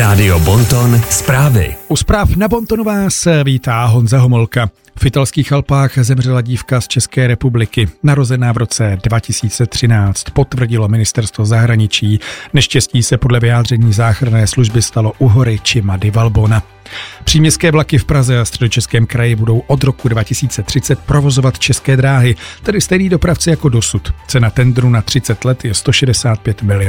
Rádio Bonton zprávy. U zpráv na Bontonu vás vítá Honza Homolka. V italských Alpách zemřela dívka z České republiky, narozená v roce 2013, potvrdilo ministerstvo zahraničí. Neštěstí se podle vyjádření záchranné služby stalo u hory Cima di Valbona. Příměstské vlaky v Praze a Středočeském kraji budou od roku 2030 provozovat České dráhy, tedy stejný dopravci jako dosud. Cena tendru na 30 let je 165 milionů.